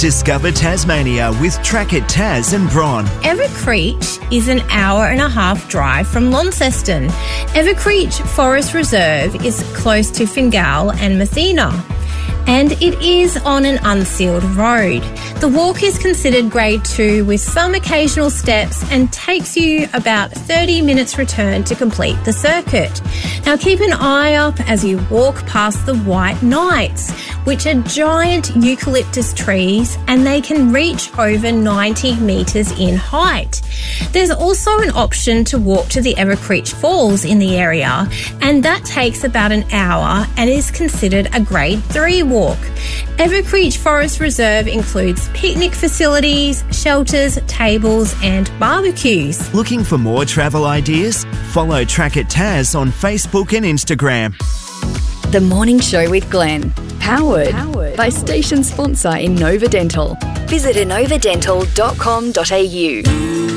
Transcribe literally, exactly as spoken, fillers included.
Discover Tasmania with Track It Tas and Bron. Evercreech is an hour and a half drive from Launceston. Evercreech Forest Reserve is close to Fingal and Messina, and it is on an unsealed road. The walk is considered grade two with some occasional steps and takes you about thirty minutes return to complete the circuit. Now keep an eye up as you walk past the White Knights, which are giant eucalyptus trees, and they can reach over ninety metres in height. There's also an option to walk to the Evercreech Falls in the area, and that takes about an hour and is considered a grade three walk. Evercreech Forest Reserve includes picnic facilities, shelters, tables and barbecues. Looking for more travel ideas? Follow Track It Tas on Facebook and Instagram. The Morning Show with Glenn. Powered, Powered by station sponsor Inova Dental. Visit inova dental dot com dot a u.